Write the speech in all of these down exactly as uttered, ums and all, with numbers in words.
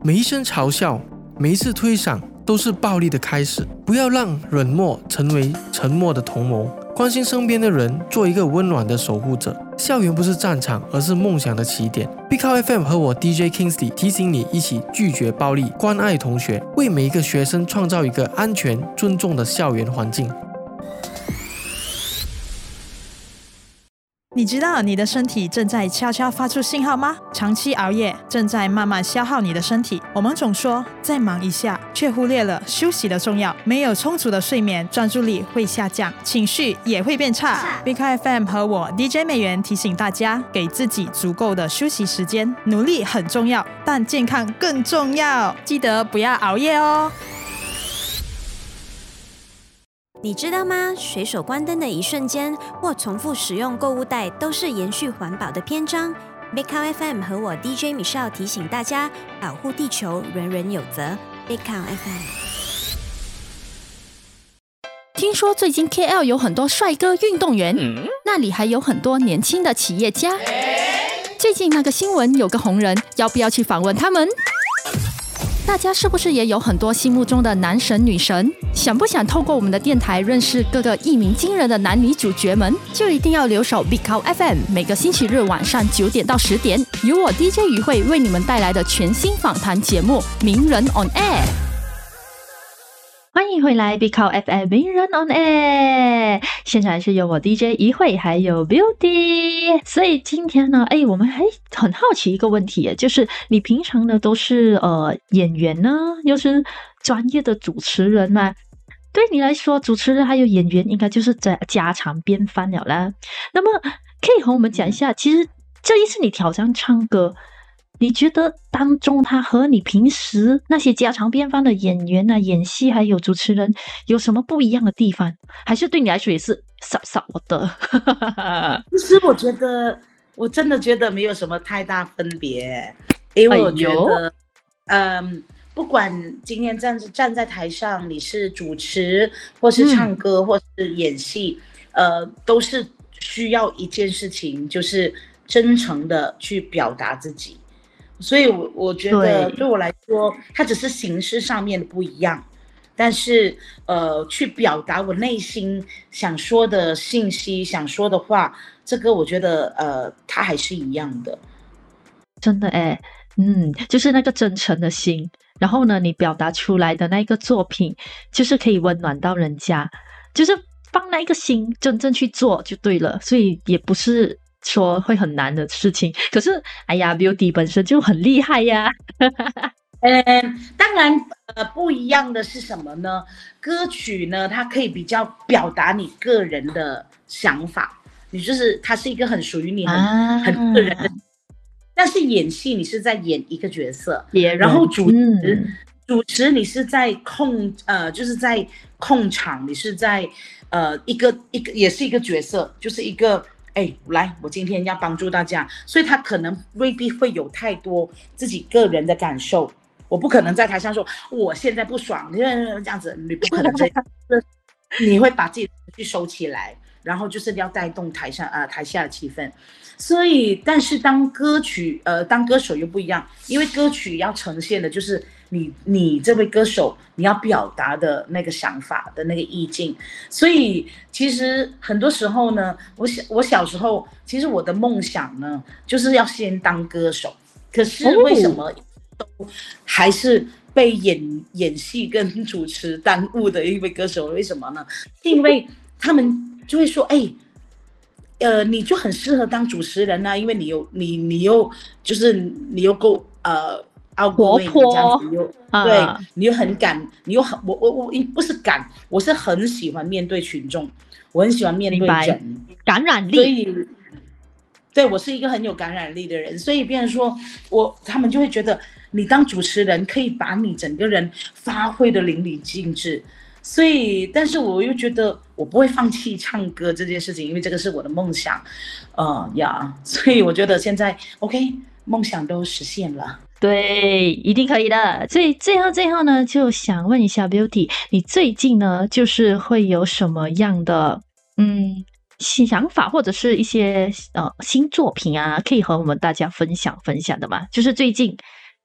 每一声嘲笑，每一次推搡都是暴力的开始。不要让冷漠成为沉默的同谋，关心身边的人，做一个温暖的守护者。校园不是战场，而是梦想的起点。Big Cow F M 和我 D J Kingsley 提醒你一起拒绝暴力，关爱同学，为每一个学生创造一个安全、尊重的校园环境。 你知道你的身体正在悄悄发出信号吗？长期熬夜正在慢慢消耗你的身体。我们总说再忙一下，却忽略了休息的重要。没有充足的睡眠，专注力会下降，情绪也会变差。Big F M 和我 D J 美元提醒大家，给自己足够的休息时间。努力很重要，但健康更重要，记得不要熬夜哦。 你知道吗？随手关灯的一瞬间，或重复使用购物袋，都是延续环保的篇章。Big Cow F M 和我 D J Michelle 提醒大家，保护地球，人人有责。Big Cow F M。 听说最近 K L 有很多帅哥运动员，嗯、那里还有很多年轻的企业家。最近那个新闻有个红人，要不要去访问他们？大家是不是也有很多心目中的男神女神？想不想透过我们的电台认识各个一鸣惊人的男女主角们？就一定要留守 Big Cow F M， 每个星期日晚上九点到十点，由我 D J 于慧为你们带来的全新访谈节目《名人 on Air》。欢迎回来 Big Cow F M 名人 on air， 现场是由我 D J 一慧还有 Beauty。 所以今天呢，哎，我们还很好奇一个问题，就是你平常呢都是呃演员呢，又是专业的主持人嘛，对你来说主持人还有演员应该就是家常便饭了啦。那么可以和我们讲一下，其实这一次你挑战唱歌，你觉得当中他和你平时那些家常便饭的演员啊、演戏还有主持人有什么不一样的地方？还是对你来说也是傻傻的？ 其实我觉得，我真的觉得没有什么太大分别，因为我觉得，哎、嗯，不管今天站站在台上，你是主持，或是唱歌，嗯、或是演戏，呃，都是需要一件事情，就是真诚的去表达自己。所以我，我觉得对我来说，它只是形式上面的不一样，但是呃，去表达我内心想说的信息、想说的话，这个我觉得呃，它还是一样的。 真的哎，嗯，就是那个真诚的心，然后呢，你表达出来的那个作品，就是可以温暖到人家，就是放那一个心，真正去做就对了，所以也不是说会很难的事情。可是哎呀 Beauty 本身就很厉害呀。 嗯，当然呃不一样的是什么呢？歌曲呢，它可以比较表达你个人的想法，你就是它是一个很属于你很、啊、很个人的。但是演戏你是在演一个角色，然后主持、嗯、主持你是在控呃就是在控场，你是在呃一个一个也是一个角色，就是一个哎，来，我今天要帮助大家，所以他可能未必会有太多自己个人的感受。我不可能在台上说我现在不爽，这样子你不可能这样，你会把自己的情绪收起来，然后就是要带动台上啊、呃、台下的气氛。所以，但是当歌曲呃当歌手又不一样，因为歌曲要呈现的就是你你这位歌手你要表达的那个想法的那个意境。所以其实很多时候呢，我小我小时候其实我的梦想呢就是要先当歌手，可是为什么都还是被演演戏跟主持耽误的一位歌手？为什么呢？因为他们就会说，哎，呃，你就很适合当主持人啊，因为你有你你又就是你又够呃。 活泼， 这样子又、啊、对，你又很敢，你又很我我我不是敢，我是很喜欢面对群众，我很喜欢面对人， 感染力。 所以，对我是一个很有感染力的人，所以变成说我他们就会觉得你当主持人可以把你整个人发挥的淋漓尽致。所以，但是我又觉得我不会放弃唱歌这件事情，因为这个是我的梦想，呃呀，所以我觉得现在 OK， 梦想都实现了。 对，一定可以的。所以最后最后呢，就想问一下 Beauty， 你最近呢，就是会有什么样的嗯想法，或者是一些呃新作品啊，可以和我们大家分享分享的吗？就是最近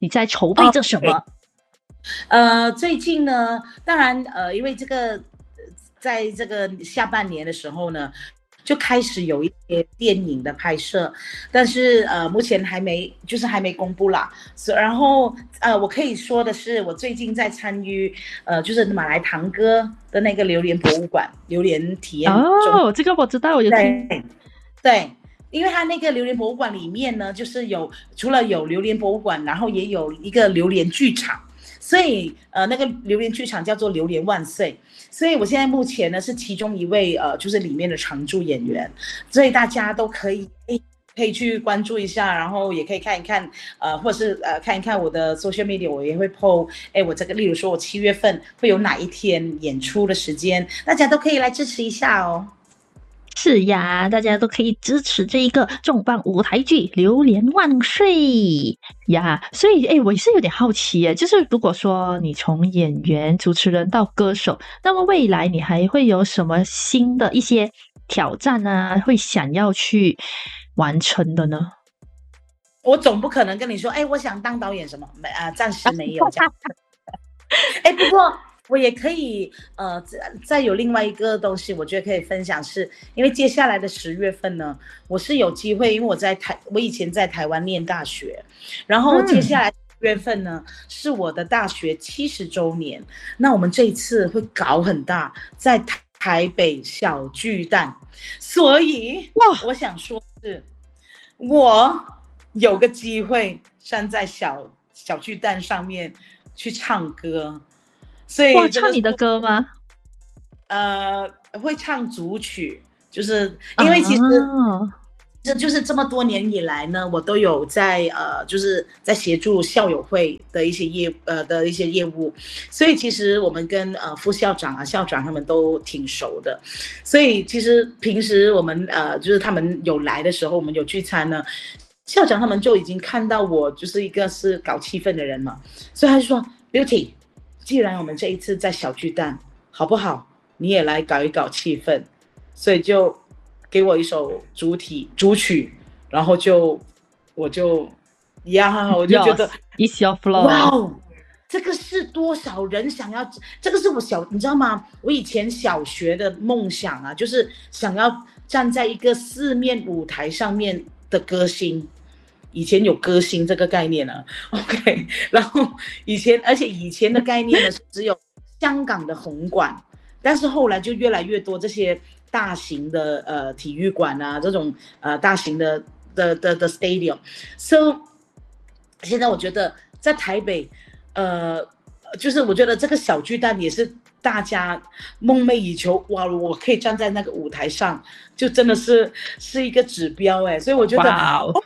你在筹备着什么？ Okay. 呃，最近呢，当然呃，因为这个在这个下半年的时候呢，就开始有一些电影的拍摄，但是呃，目前还没，就是还没公布啦。所以然后呃，我可以说的是，我最近在参与呃，就是马来堂哥的那个榴莲博物馆榴莲体验哦，这个我知道，我有听。 对，对，因为它那个榴莲博物馆里面呢，就是有除了有榴莲博物馆，然后也有一个榴莲剧场。所以呃，那个榴莲剧场叫做榴莲万岁，所以我现在目前呢是其中一位呃，就是里面的常驻演员，所以大家都可以诶可以去关注一下，然后也可以看一看呃，或者是呃看一看我的 social media， 我也会 po 哎，我这个例如说我七月份会有哪一天演出的时间，大家都可以来支持一下哦。 是呀，大家都可以支持这一个重磅舞台剧《榴莲万岁》呀。所以，哎，我也是有点好奇耶，就是如果说你从演员、主持人到歌手，那么未来你还会有什么新的一些挑战啊，会想要去完成的呢？ 我总不可能跟你说，哎，我想当导演什么，没啊，暂时没有这样。哎，不过。我也可以，呃，再有另外一个东西，我觉得可以分享是，因为接下来的十月份呢，我是有机会，因为我在台，我以前在台湾念大学，然后接下来十月份呢、嗯、是我的大学七十周年，那我们这一次会搞很大，在台北小巨蛋，所以哇，我想说是，我有个机会站在小小巨蛋上面去唱歌。所以哇，唱你的歌吗？ 呃，会唱组曲，就是因为其实这就是这么多年以来呢，我都有在呃，就是在协助校友会的一些业呃的一些业务，所以其实我们跟呃副校长啊、校长他们都挺熟的，所以其实平时我们呃就是他们有来的时候，我们有聚餐呢，校长他们就已经看到我就是一个是搞气氛的人嘛，所以他就说 Beauty。既然我们这一次在小巨蛋，好不好？你也来搞一搞气氛，所以就给我一首主题主曲，然后就我就呀，我就觉得 It's your flow， 哇哦，这个是多少人想要？这个是我小，你知道吗？我以前小学的梦想啊，就是想要站在一个四面舞台上面的歌星。以前有歌星这个概念呢、啊、，OK， 然后以前，而且以前的概念呢是只有香港的红馆，但是后来就越来越多这些大型的呃体育馆啊，这种呃大型的的的的 stadium，so 现在我觉得在台北，呃，就是我觉得这个小巨蛋也是大家梦寐以求，哇，我可以站在那个舞台上，就真的是是一个指标哎，所以我觉得。 Wow.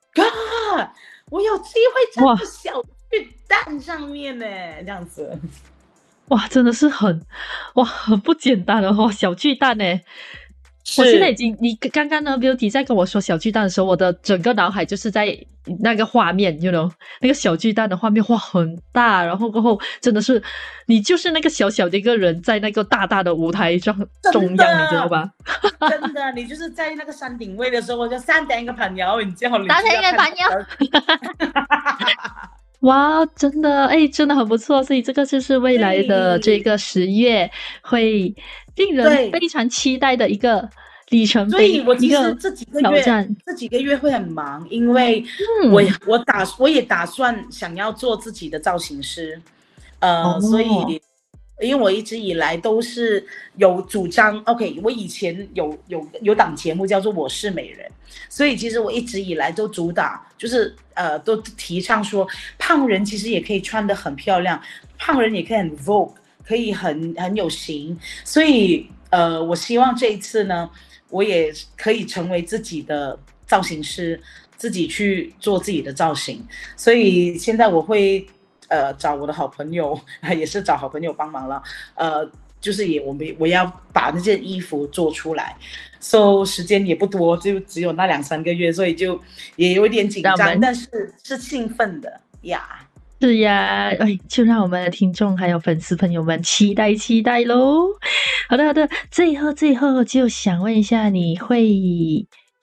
God， 我有机会站在小巨蛋上面呢，这样子， 哇，真的是很哇，很不简单的哦，小巨蛋呢。我现在已经，你刚刚呢 Beauty 在跟我说小巨蛋的时候，我的整个脑海就是在那个画面 you know 那个小巨蛋的画面，哇，很大，然后过后真的是你就是那个小小的一个人在那个大大的舞台上中央，你知道吧？ 真的，你就是在那个山顶位的时候，我就山頂嘅朋友，然之後你山頂嘅朋友。哇，真的，哎，真的很不错，所以这个就是未来的这个十月会令人非常期待的一个里程碑。 所以我其实这几个月这几个月会很忙，因为我、嗯、我打我也打算想要做自己的造型师，呃，哦、所以。因为我一直以来都是有主张 ，OK， 我以前有有有档节目叫做《我是美人》，所以其实我一直以来都主打，就是呃，都提倡说，胖人其实也可以穿得很漂亮，胖人也可以很 Vogue， 可以很很有型，所以呃，我希望这一次呢，我也可以成为自己的造型师，自己去做自己的造型，所以现在我会。呃，找我的好朋友，也是找好朋友帮忙了。呃，就是也我们我要把那件衣服做出来，所以时间也不多，就只有那两三个月，所以就也有一点紧张，但是是兴奋的呀。 是呀，哎，就让我们的听众还有粉丝朋友们期待期待咯。好的好的，最后最后就想问一下，你会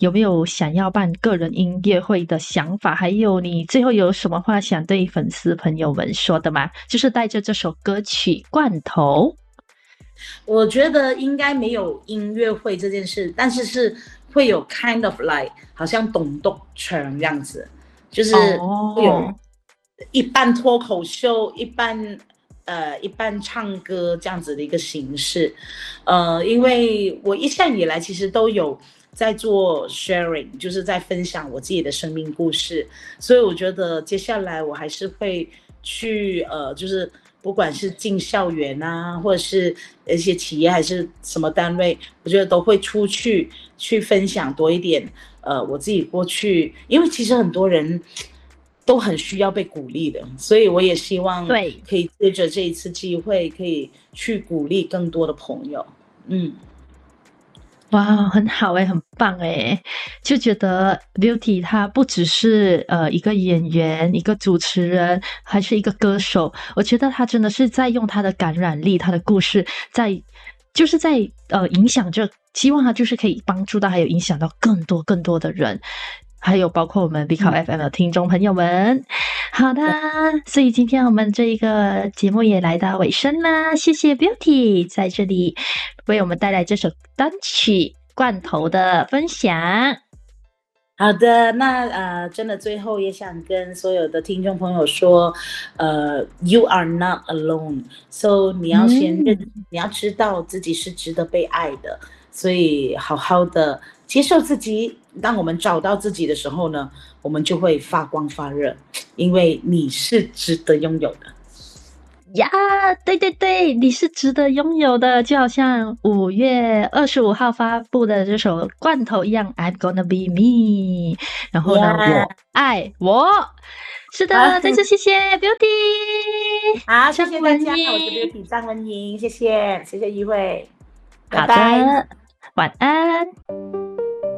有没有想要办个人音乐会的想法？还有你最后有什么话想对粉丝朋友们说的吗？就是带着这首歌曲《罐头》。 我觉得应该没有音乐会这件事，但是是会有 kind of like 好像董董圈这样子，就是会有一半脱口秀，一半呃一半唱歌这样子的一个形式。呃，因为我一向以来其实都有在做 sharing， 就是在分享我自己的生命故事，所以我觉得接下来我还是会去呃就是。不管是进校园啊，或者是一些企业还是什么单位，我觉得都会出去去分享多一点。呃，我自己过去，因为其实很多人都很需要被鼓励的，所以我也希望可以借着这一次机会，可以去鼓励更多的朋友。嗯。 哇，很好诶，很棒诶，就觉得 Beauty 她不只是呃一个演员，一个主持人，还是一个歌手。我觉得她真的是在用她的感染力，她的故事在就是在呃影响着，希望她就是可以帮助到，还有影响到更多更多的人。还有包括我们 Bicao F M 的听众朋友们。好的，所以今天我们这一个节目也来到尾声啦，谢谢 Beauty 在这里为我们带来这首单曲《罐头》的分享。 好的，那呃，真的最后也想跟所有的听众朋友说，呃 ，You are not alone， so 你要先认，嗯、你要知道自己是值得被爱的，所以好好的接受自己。当我们找到自己的时候呢，我们就会发光发热，因为你是值得拥有的。 呀，对对对，你是值得拥有的，就好像五月二十五号发布的这首《罐头》一样 ，I'm gonna be me。然后呢， yeah. 我爱我。是的，再次谢谢 Beauty。 好，谢谢大家，我是 Beauty 张文莹，谢谢，谢谢一慧，拜拜， 晚安。